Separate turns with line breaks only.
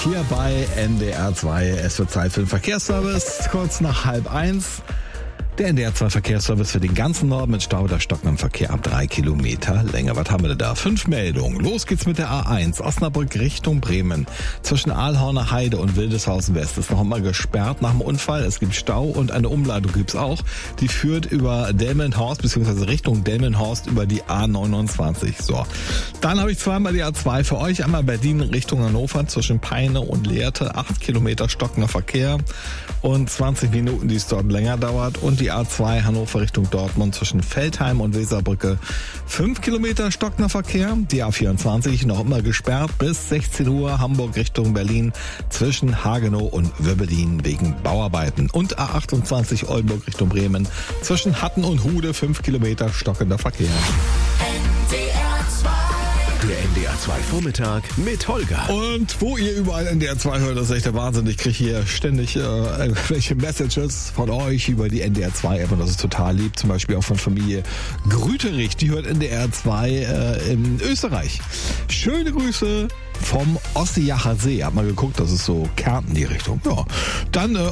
hier bei NDR 2. Es wird Zeit für den Verkehrsservice, kurz nach 12:30. Der NDR 2 Verkehrsservice für den ganzen Norden mit Stau oder stockendem Verkehr ab 3 Kilometer Länge. Was haben wir denn da? 5 Meldungen. Los geht's mit der A1. Osnabrück Richtung Bremen. Zwischen Aalhorner Heide und Wildeshausen West ist noch immer gesperrt nach dem Unfall. Es gibt Stau und eine Umleitung gibt's auch. Die führt über Delmenhorst bzw. Richtung Delmenhorst über die A29. So. Dann habe ich zweimal die A2 für euch. Einmal Berlin Richtung Hannover zwischen Peine und Lehrte. 8 Kilometer stockender Verkehr und 20 Minuten, die es dort länger dauert. Und die A2 Hannover Richtung Dortmund zwischen Veltheim und Weserbrücke. 5 Kilometer stockender Verkehr. Die A24 noch immer gesperrt bis 16 Uhr. Hamburg Richtung Berlin zwischen Hagenow und Wöbbelin wegen Bauarbeiten. Und A28 Oldenburg Richtung Bremen zwischen Hatten und Hude. 5 Kilometer stockender Verkehr.
Der NDR 2 Vormittag mit Holger.
Und wo ihr überall NDR 2 hört, das ist echt der Wahnsinn. Ich kriege hier ständig irgendwelche Messages von euch über die NDR 2 App und das ist total lieb. Zum Beispiel auch von Familie Grüterich, die hört NDR 2 in Österreich. Schöne Grüße vom Ossiacher See. Hab mal geguckt, das ist so Kärnten die Richtung. Ja, dann